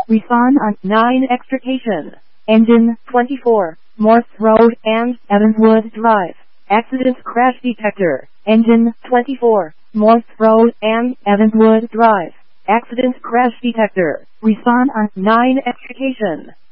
Respond on 9 extrication. Engine 24, Morse Road and Evanswood Drive. Accident crash detector. Engine 24, Morse Road and Evanswood Drive. Accident crash detector. Respond on 9 extrication.